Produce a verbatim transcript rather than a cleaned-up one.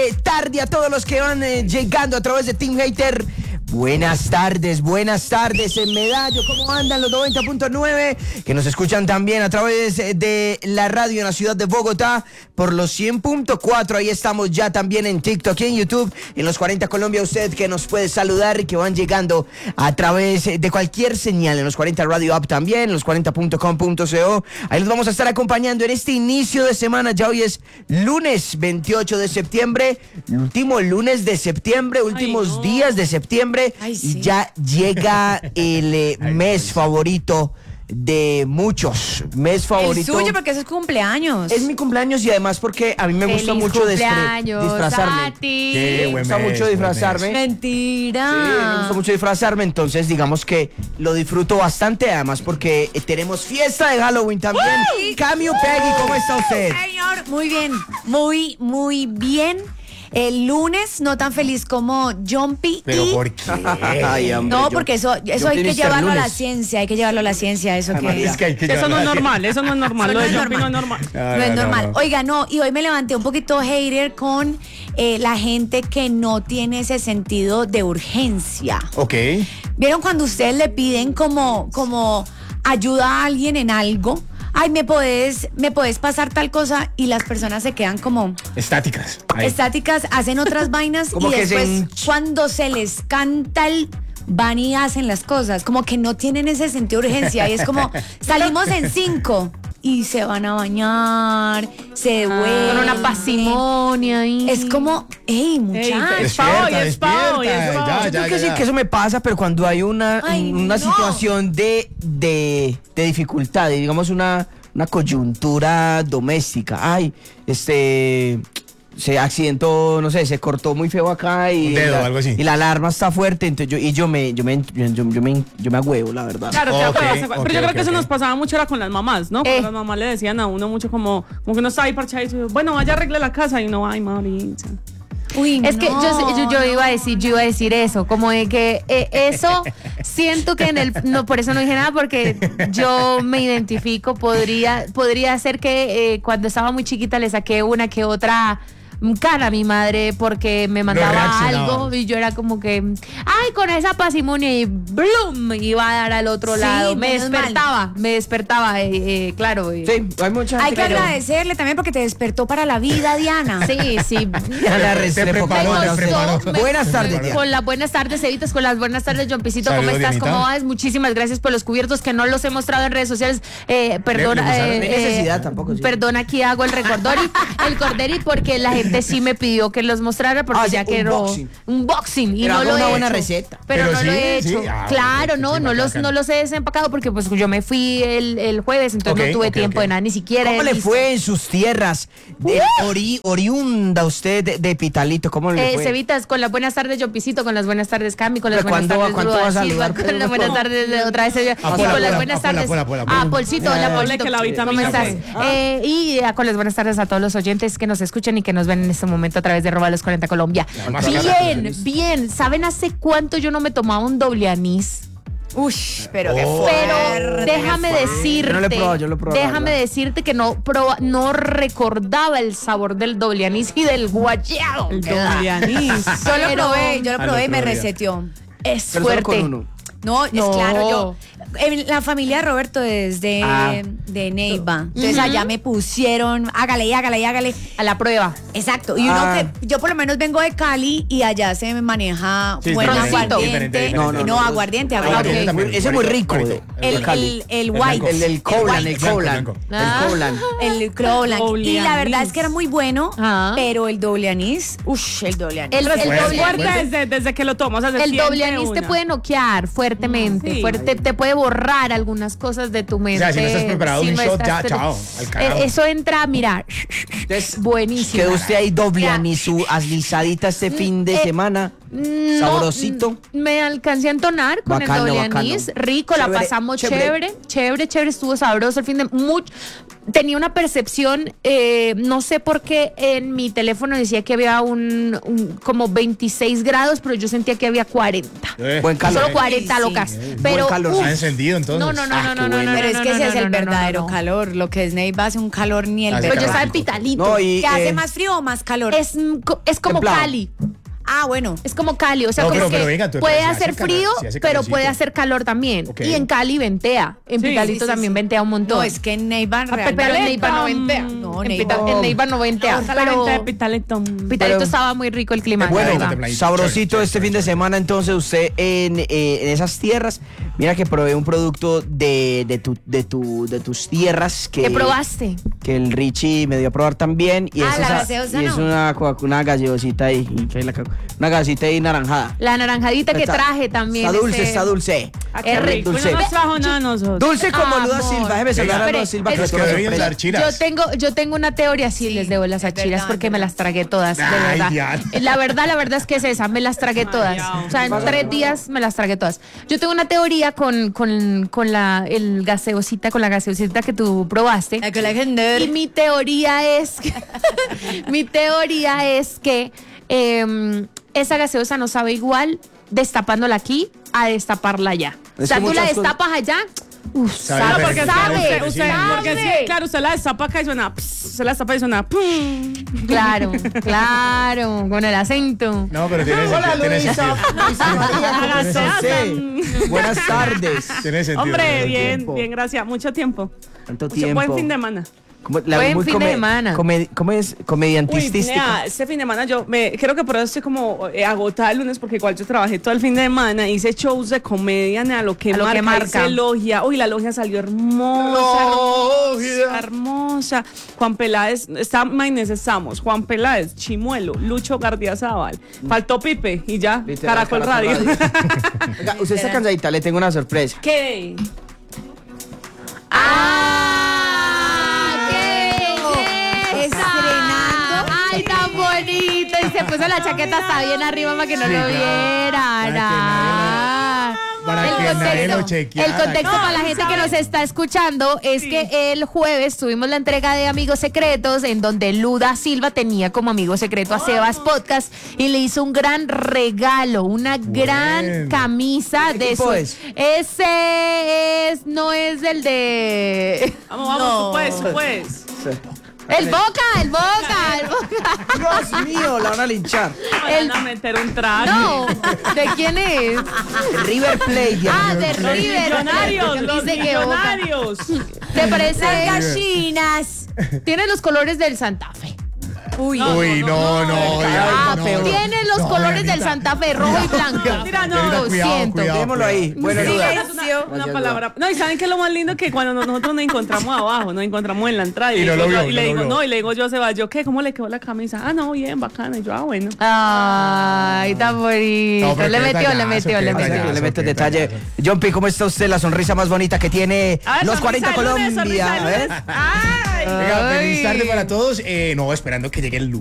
de tarde a todos los que van eh, llegando a través de Team Hater. Buenas tardes, buenas tardes en Medallo. ¿Cómo andan los noventa punto nueve? Que nos escuchan también a través de la radio en la ciudad de Bogotá por los cien punto cuatro. Ahí estamos ya también en TikTok y en YouTube. En los cuarenta Colombia, usted que nos puede saludar y que van llegando a través de cualquier señal. En los cuarenta Radio App también, en los cuarenta punto com punto co. Ahí los vamos a estar acompañando en este inicio de semana. Ya hoy es lunes veintiocho de septiembre. El último lunes de septiembre, últimos Ay, no. días de septiembre. Ay, sí. Y ya llega el eh, mes favorito de muchos. Mes favorito. El suyo porque es cumpleaños. Es mi cumpleaños y además porque a mí me gusta Feliz mucho disfra- disfrazarme. A ti. Sí, me gusta mes, mucho disfrazarme. Mentira. Sí, me gusta mucho disfrazarme, entonces digamos que lo disfruto bastante, además porque eh, tenemos fiesta de Halloween también. ¡Uy! Cami Peggy, ¿cómo está usted? Señor, muy bien, muy, muy bien. El lunes no tan feliz como Jumpy. ¿Pero y... por qué? Ay, hombre, no, yo- porque eso, eso yo hay que quiero llevarlo a la lunes. ciencia, hay que llevarlo a la ciencia, eso Ay, que María. Es que hay que Eso no llevarla es así. normal, eso no es normal. Eso Lo no de es jumping no normal. es normal. No, no es no, normal. no, no. Oiga, no, y hoy me levanté un poquito hater con eh, la gente que no tiene ese sentido de urgencia. Ok. ¿Vieron cuando ustedes le piden como, como ayuda a alguien en algo? Ay, ¿me podés, me podés pasar tal cosa? Y las personas se quedan como Estáticas. Ahí. estáticas, hacen otras vainas Como y que se después hinch- cuando se les canta el van y hacen las cosas, como que no tienen ese sentido de urgencia y es como salimos en cinco y se van a bañar, se devuelven. Con una pasimonia ahí. Es como, hey, Ey, muchachos. es pa' hoy, Despierta, es pa' hoy, es despierta. pa' Ya, hoy. Yo ya, creo que ya. sí, que eso me pasa, pero cuando hay una, Ay, una no. situación de, de, de dificultad, digamos una, una coyuntura doméstica. Ay, este... se accidentó, no sé, se cortó muy feo acá y, Un dedo la, o algo así. y la alarma está fuerte, entonces yo, y yo me, yo me, yo, yo, yo me, yo me agüevo, la verdad. Claro, te Ok, acuerdas, te acuerdas. ok, Pero yo creo ok, que eso ok. nos pasaba mucho era con las mamás, ¿no? Cuando Eh. las mamás le decían a uno mucho como, como que uno estaba ahí parchadito y dice, bueno, vaya arregle la casa y no, ay, Marita. Uy, Es que no, yo, yo, yo iba a no. decir, yo iba a decir eso, como de que eh, eso siento que en el, no, por eso no dije nada, porque yo me identifico, podría, podría ser que eh, cuando estaba muy chiquita le saqué una que otra cara a mi madre porque me mandaba reaccionaba. algo y yo era como que, ay, con esa pasimonia y ¡blum! Iba a dar al otro Sí, lado, me menos despertaba, me despertaba, eh, eh, claro. eh. Sí, hay mucha Hay gente que que agradecerle también porque te despertó para la vida, Diana. Sí, sí. Diana Te Restrepo, preparó, ¿cómo te está preparó. usted? Buenas tardes, Diana. Con las buenas tardes, Evitas, con las buenas tardes, Jompicito, ¿cómo Saludos, estás? Dianita. ¿Cómo vas? Muchísimas gracias por los cubiertos que no los he mostrado en redes sociales. Eh, perdona, ¿Le gustaron? eh, No hay necesidad tampoco, sí. Perdona, aquí hago el recordori, el corderi, porque la gente sí me pidió que los mostrara porque Ah, sí, ya quiero unboxing. un boxing y Pero no haga lo una he buena hecho. receta. Pero, Pero no sí, lo he sí. hecho. Ah, claro, bueno, no, sí, no los, bacano. no los he desempacado porque pues yo me fui el, el jueves, entonces Ok, no tuve ok, tiempo ok. de nada, ni siquiera. ¿Cómo he le visto. fue en sus tierras de ori, oriunda usted de, de Pitalito? ¿Cómo le Eh, fue? Cevitas, con las buenas tardes, Jompicito, con las buenas tardes, Cami, con las ¿Pero buenas cuándo- tardes, cuánto Bruno vas a da Silva, saludar? con las buenas tardes, de- otra vez, eh, A con Pola, las Pola, buenas a Pola, tardes. Pola, Pola, Pola. Ah, Polcito, hola, Eh, Polcito. que la vitamina ¿Cómo estás? C. Eh, y eh, con las buenas tardes a todos los oyentes que nos escuchan y que nos ven en este momento a través de Roba los cuarenta Colombia. más Bien, cara. bien. ¿Saben hace cuánto yo no me tomaba un doble anís? Uy, pero qué Oh. Pero déjame decirte, Yo no lo he probado, yo lo he probado, déjame ¿verdad? decirte que no proba- no recordaba el sabor del doble anís y del guayabo. El doble anís. Yo lo Pero- probé, yo lo Al probé y me otro día. reseteó. Es Pero solo fuerte. con uno. No, es No. claro, yo. En la familia de Roberto es de, Ah. de Neiva. Entonces allá me pusieron, hágale, hágale, hágale. A la prueba. Exacto. Y uno Ah. que, yo por lo menos vengo de Cali y allá se me maneja Sí, buen diferente, aguardiente. diferente, diferente. No, No, no, no, no. aguardiente, Aguardiente aguardiente. también, Ese es muy rico, bonito, de- bonito. El, Cali. el, el El white. blanco. El del Coblan, el Blanco, Coblan. blanco. El Ah. Coblan. El Crowland. Doble Y la verdad anís. es que era muy bueno, Ah. pero el doble anís, uff, el doble anís. El, el Fuerte, doble Fuerte anís, desde, desde que lo tomas. O sea, se el siente doble anís te una. puede noquear fuertemente. Sí. fuerte, te puede borrar algunas cosas de tu mente. O sea, si no estás preparado Si un no shot, ya, estás- chao, al carajo. Eh, Eso entra, mira, Entonces, buenísimo. quedó usted ahí doble Ya. anís, su aslizadita este fin de Eh, semana. No, Sabrosito. mm, Me alcancé a entonar con Bacano, el doble bacano. anís, rico, la Chévere, pasamos chévere. chévere. chévere, chévere, estuvo sabroso el fin de mucho. Tenía una percepción, eh, no sé por qué en mi teléfono decía que había un, un- como veintiséis grados, pero yo sentía que había cuarenta. Eh, Buen calor. Solo cuarenta Sí, locas. sí. Pero Buen calor. uf, Está encendido entonces. no, no, no, Ah, no, qué no, no, bueno. no, Pero es no, que no, ese no, es el no, no, verdadero no. calor. Lo que es Neiva hace un calor ni el Ah, de Pues yo Claro. estaba en Pitalito. No, y, ¿Qué hace eh, más frío o más calor? Es, mm, co- es como Templado. Cali. Ah, bueno. Es como Cali, o sea, No, como pero- que pero venga, tú- puede si hace hacer calor- frío, si hace pero calorcito. puede hacer calor también. Ok. Y en Cali ventea. En Sí, Pitalito sí, sí, también sí. ventea un montón. No, es que en Neiva Ah, pero realmente... en Neiva no ventea. No, en, Neiva. Pita- en Neiva no ventea. Está la Pero gente de Pitaletón. Pitalito Pero- estaba muy rico el clima. Bueno, la verdad. templadito, sabrosito chévere, este chévere, fin de chévere. semana, entonces usted en, eh, en esas tierras, mira que probé un producto de, de, tu, de, tu, de tus tierras que, ¿Qué probaste? que el Richie me dio a probar también. Y Ah, es, la esa- gaseosa, y es ¿no? una, coca- una gaseosita ahí, y que ahí la cago. una gaseosita ahí naranjada. La naranjadita que Está- traje también. Está dulce, ese- está dulce. Ah, qué Es rico. dulce. Y no nos trajo nada a nosotros. Dulce como Luda Amor. Silva. Déjeme saludar a Espere, Luda Silva. es que Es le que tengo deben sorpresa. dar chiras. Yo tengo, yo tengo una teoría, sí, Sí, les debo las es achiras verdad, porque es me verdad. las tragué todas, de Ay, verdad. Diana. La verdad, la verdad es que es esa, me las tragué todas. O sea, en tres días me las tragué todas. Yo tengo una teoría con, con, con la el gaseosita, con la gaseosita que tú probaste. La que la gente... Y mi teoría es que, mi teoría es que eh, esa gaseosa no sabe igual destapándola aquí a destaparla allá. O Es sea, que tú la muchas cosas- destapas allá. Uf, Sabe sabe, Porque, diferente. sabe, usted, usted- porque sabe. sí, claro, usted la destapa acá y suena, ps, se la destapa y suena, pum. Claro, claro, con el acento. No, pero tiene, Hola sentido, tiene Luisa, sentido. Luisa María, ¿cómo La está gaseosa. usted? Buenas tardes. Tiene sentido. Hombre, tiene bien, tiempo. bien, gracias. Mucho tiempo. Tanto Mucho- tiempo. Buen fin de semana. Como- la- Buen muy fin de semana. come- ¿Cómo es? Uy, Comediantística. nea, este fin de semana yo me creo que por eso estoy como eh, agotada el lunes porque igual yo trabajé todo el fin de semana, hice shows de comedia, nea, lo que A lo marca, que marca. hice logia. Uy, la logia salió hermosa, hermosa, hermosa. Juan Peláez, está, imagínense, estamos, Juan Peláez, Chimuelo, Lucho Gardiazabal, faltó Pipe y ya, Literal, Caracol, Caracol Radio. Radio. Oiga, usted está cansadita, le tengo una sorpresa. ¿Qué? ¡Ah! ¡Qué belleza! Estrenando. ¡Ay, tan bonito! Y se puso la chaqueta hasta bien arriba para que no Sí, lo claro. vieran. Para que Ah. Para El que nadie contexto, lo chequeara. el contexto No, para la gente que ¿sabe? nos está escuchando es Sí. que el jueves tuvimos la entrega de Amigos Secretos en donde Luda Silva tenía como amigo secreto a Sebas Podcast y le hizo un gran regalo, una gran Bueno. camisa ¿Qué de equipo su... es? Ese es, no es el de... Vamos, vamos, No. tú puedes, tú puedes. El Boca, el Boca, el Boca. Dios mío, la van a linchar. El- Van a meter un traje. No, ¿de quién es? River Plate. Ah, de Los River. millonarios, los Dice que Boca. millonarios. ¿Te parece? Gallinas. Tiene los colores del Santa Fe. Uy. Uy, no, no, Ah, ya, no, pero no. tiene los No, colores del Dianita. Santa Fe, rojo y blanco. Mira, no, Dianita, lo cuidado, siento. cuidado, Dejémoslo ahí. cuidado. Bueno, Luda. Es una, una Gracias, palabra. No, y saben que es lo más lindo que cuando nosotros nos encontramos abajo, nos encontramos en la entrada y, Y le no digo, lo yo, vio, y le no lo digo, vio. no, y le digo yo a Seba, yo qué, ¿cómo le quedó la camisa? Ah, no, bien, bacana. Y yo, ah, bueno. Ay, tan bonito. No, pero le qué metió, le detallazo, metió, qué le Pasa que metió. le meto qué detalle. detallazo. John P, ¿cómo está usted? La sonrisa más bonita que tiene A ver, los sonrisa cuarenta de lunes, Colombia. sonrisa de A ver. lunes. Ay. Venga, Ay. feliz tarde para todos. Eh, no, esperando que llegue el lunes.